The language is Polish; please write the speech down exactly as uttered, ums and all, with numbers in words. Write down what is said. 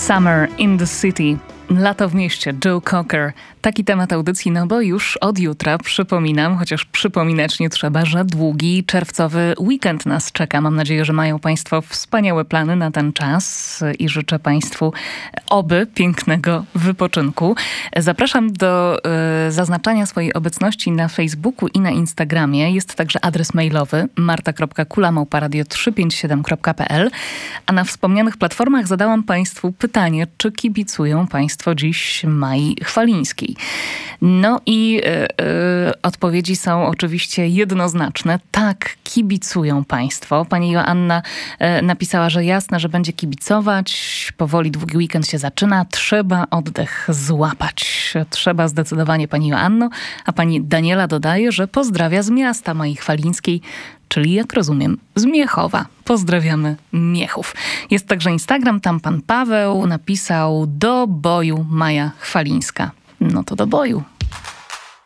Summer in the City. Lato w mieście, Joe Cocker. Taki temat audycji, no bo już od jutra, przypominam, chociaż przypominać nie trzeba, że długi czerwcowy weekend nas czeka. Mam nadzieję, że mają Państwo wspaniałe plany na ten czas i życzę Państwu oby pięknego wypoczynku. Zapraszam do y, zaznaczania swojej obecności na Facebooku i na Instagramie. Jest także adres mailowy marta kropka kula małpa radio trzysta pięćdziesiąt siedem kropka p l. A na wspomnianych platformach zadałam Państwu pytanie, czy kibicują Państwo dziś Mai Chwalińskiej. No i y, y, odpowiedzi są oczywiście jednoznaczne. Tak, kibicują Państwo. Pani Joanna y, napisała, że jasne, że będzie kibicować. Powoli długi weekend się zaczyna. Trzeba oddech złapać. Trzeba zdecydowanie, pani Joanno. A pani Daniela dodaje, że pozdrawia z miasta Mai Chwalińskiej, czyli jak rozumiem z Miechowa. Pozdrawiamy Miechów. Jest także Instagram, tam pan Paweł napisał: do boju Maja Chwalińska. No to do boju.